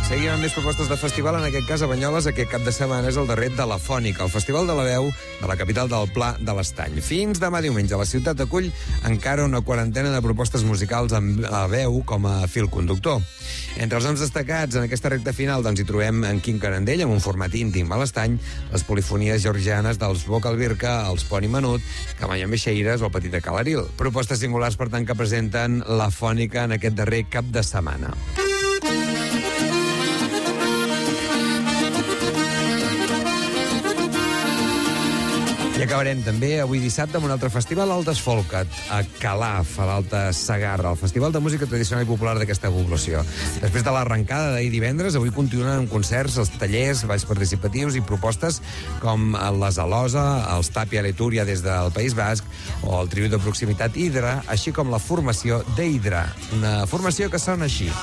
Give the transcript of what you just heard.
Seguim amb més propostes de festival, en aquest cas a Banyoles. Aquest cap de setmana és el darrer de la Fònica, el Festival de la Veu de la capital del Pla de l'Estany. Fins demà diumenge, la ciutat acull encara una quarantena de propostes musicals amb la veu com a fil conductor. Entre els noms destacats en aquesta recta final doncs hi trobem en Quim Canandell, amb un format íntim a l'Estany, les polifonies georgianes dels Vocal Birka, els Poni Menut, Camayo Meixeiras o el Petit de Calaril. Propostes singulars, per tant, que presenten la Fònica en aquest darrer cap de setmana. I acabarem també avui dissabte amb un altre festival, el Desfolcat, a Calaf, a l'Alta Segarra, el festival de música tradicional i popular d'aquesta població. Després de l'arrencada d'ahir divendres, avui continuen amb concerts, els tallers, balls participatius i propostes com les Alosa, els Tapia Letúria des del País Basc o el trio de proximitat Hidra, així com la formació d'Hidra, una formació que sona així.